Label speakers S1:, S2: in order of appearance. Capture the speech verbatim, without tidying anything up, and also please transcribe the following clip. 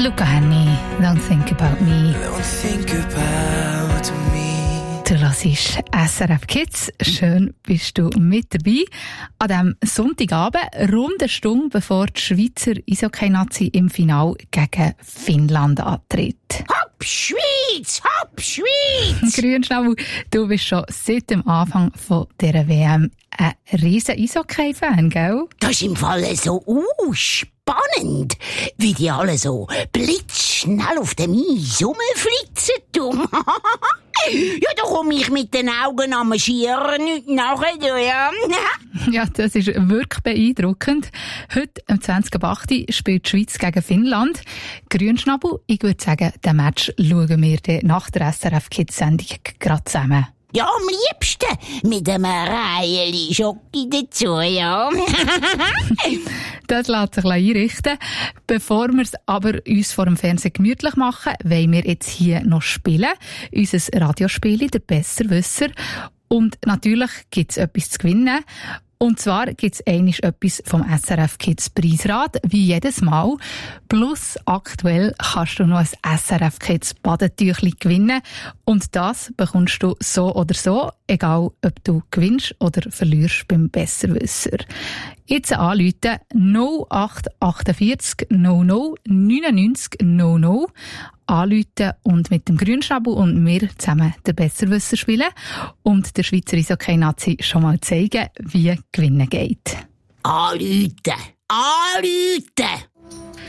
S1: Luca Henny, Don't Think About Me.
S2: Don't think about me.
S1: Du hörst S R F Kids. Schön bist du mit dabei. An diesem Sonntagabend, rund eine Stunde bevor die Schweizer Eishockey-Nazi im Finale gegen Finnland antritt.
S3: Hopp, Schweiz! Hopp, Schweiz!
S1: Grünschnabel, du bist schon seit dem Anfang von dieser W M ein riesen Eishockey-Fan, gell?
S3: Das ist im Fall so uh, spannend, wie die alle so blitzschnell auf dem Eis rumflitzen tun. Ja, da komme ich mit den Augen am Schieren nicht nachher, ja.
S1: Ja, das ist wirklich beeindruckend. Heute, am zwanzig ab acht spielt die Schweiz gegen Finnland. Grünschnabel, ich würde sagen, den Match schauen wir dann nach der S R F Kids-Sendung gerade zusammen.
S3: Ja, am liebsten mit einem Reihen Schoki dazu, ja.
S1: Das lässt sich einrichten. Bevor wir es aber uns vor dem Fernsehen gemütlich machen, wollen wir jetzt hier noch spielen. Unser Radiospiel, der Besserwisser. Und natürlich gibt es etwas zu gewinnen. Und zwar gibt es einmal etwas vom S R F Kids Preisrad, wie jedes Mal. Plus aktuell kannst du noch ein S R F Kids Badetüchli gewinnen. Und das bekommst du so oder so, egal ob du gewinnst oder verlierst beim Besserwisser. Jetzt anrufen null acht achtundvierzig null null neunundneunzig null null. Anrufen und mit dem Grünschnabel und mir zusammen den Besserwisser spielen und der Schweizer Eishockey-Nazi schon mal zeigen, wie gewinnen geht.
S3: Anrufen! Anrufen!